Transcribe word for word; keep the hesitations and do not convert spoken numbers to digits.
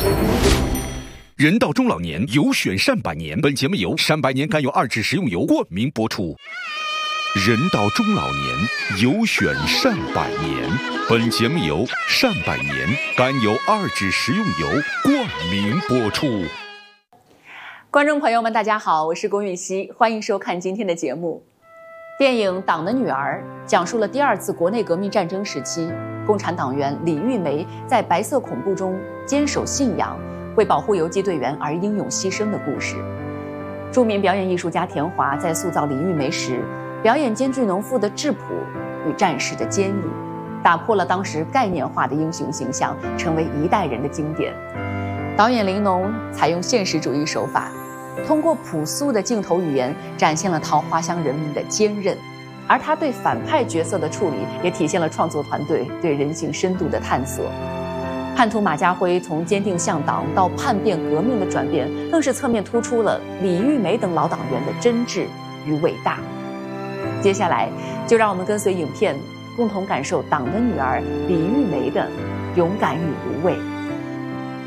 人到中老年，有选善百年。本节目由善百年甘油二酯食用油冠名播出。人到中老年，有选善百年。本节目由善百年甘油二酯食用油冠名播出。 观众朋友们，大家好，我是龚玉熙，欢迎收看今天的节目。电影《党的女儿》讲述了第二次国内革命战争时期，共产党员李玉梅在白色恐怖中坚守信仰，为保护游击队员而英勇牺牲的故事。著名表演艺术家田华在塑造李玉梅时，表演艰巨农妇的质朴与战士的坚毅，打破了当时概念化的英雄形象，成为一代人的经典。导演林农采用现实主义手法，通过朴素的镜头语言展现了桃花乡人民的坚韧，而他对反派角色的处理也体现了创作团队对人性深度的探索。叛徒马家辉从坚定向党到叛变革命的转变，更是侧面突出了李玉梅等老党员的真挚与伟大。接下来就让我们跟随影片，共同感受党的女儿李玉梅的勇敢与无畏。